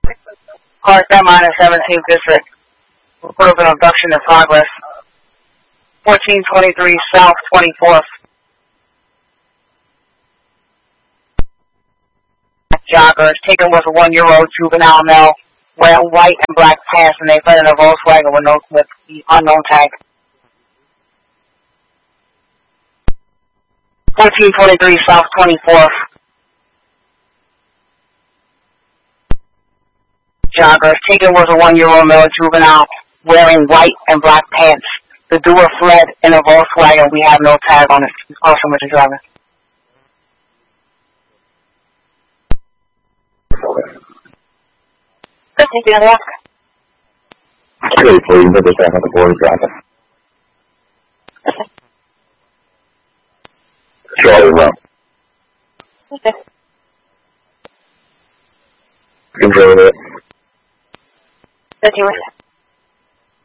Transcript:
Car 10 minus 17th District. Report of an abduction in progress. 1423 South 24th. Joggers. Taken with a 1-year-old juvenile male wearing white and black pants, and they fled in a Volkswagen with the unknown tag. 1423 South 24th. Joggers. Taken with a 1-year-old male juvenile wearing white and black pants. The doer fled in a Volkswagen. We have no tag on it. Also, Mr. Driver. Good, thank you, Andrea. Okay, please, put this back on the board, driver. Charlie Rump. Okay. Control it. Thank you.